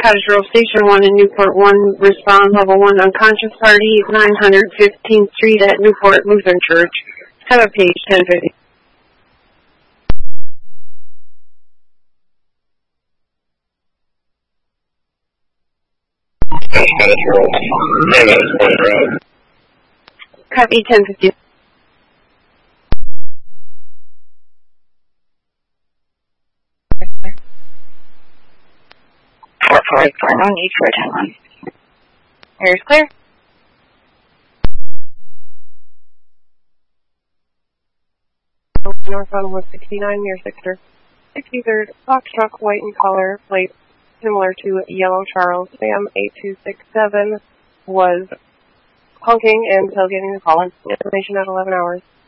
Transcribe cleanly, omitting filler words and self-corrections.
Cottage Grove Station 1 in Newport 1, respond level 1 unconscious party, 915th Street at Newport Lutheran Church. Have a page 1050. Copy 1050. No need for a 10-1. Area's clear. Northbound 169 near Sector 63rd, box truck, white in color, plate similar to Yellow Charles, Sam 8267 was honking and tailgating the call. Information at 11 hours.